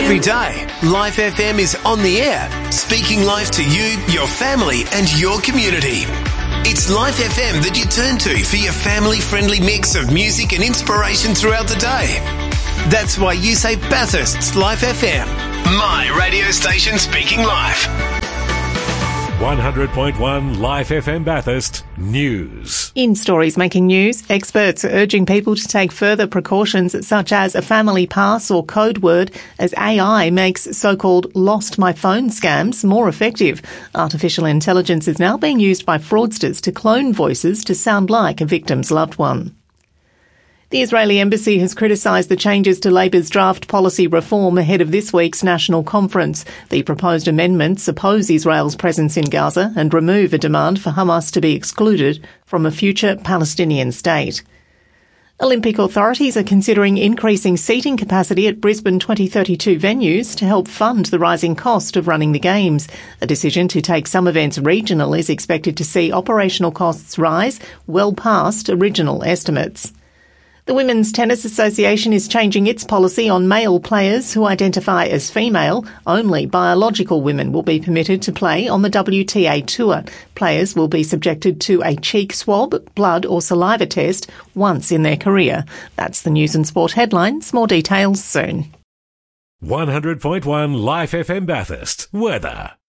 Every day, Life FM is on the air, speaking life to you, your family and your community. It's Life FM that you turn to for your family-friendly mix of music and inspiration throughout the day. That's why you say Bathurst's Life FM, my radio station speaking life. 100.1 Life FM Bathurst News. In stories making news, experts are urging people to take further precautions such as a family pass or code word as AI makes so-called lost my phone scams more effective. Artificial intelligence is now being used by fraudsters to clone voices to sound like a victim's loved one. The Israeli embassy has criticised the changes to Labour's draft policy reform ahead of this week's national conference. The proposed amendments oppose Israel's presence in Gaza and remove a demand for Hamas to be excluded from a future Palestinian state. Olympic authorities are considering increasing seating capacity at Brisbane 2032 venues to help fund the rising cost of running the Games. A decision to take some events regional is expected to see operational costs rise well past original estimates. The Women's Tennis Association is changing its policy on male players who identify as female. Only biological women will be permitted to play on the WTA Tour. Players will be subjected to a cheek swab, blood or saliva test once in their career. That's the news and sport headlines. More details soon. 100.1 Life FM Bathurst. Weather.